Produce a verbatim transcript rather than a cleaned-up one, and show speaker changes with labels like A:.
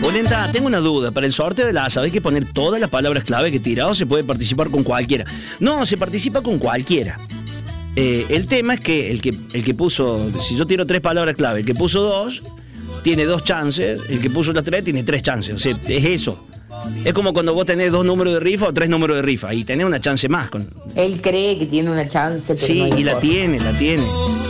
A: Polenta, tengo una duda. Para el sorteo de la ASA, ¿hay que poner todas las palabras clave que tirado? ¿Se puede participar con cualquiera? No, se participa con cualquiera. Eh, el tema es que el, que el que puso, si yo tiro tres palabras clave, el que puso dos, tiene dos chances. El que puso las tres tiene tres chances. O sea, es eso. Es como cuando vos tenés dos números de rifa o tres números de rifa y tenés una chance más. Con...
B: Él cree que tiene una chance, pero
A: sí,
B: no
A: y la
B: importa.
A: tiene, la tiene.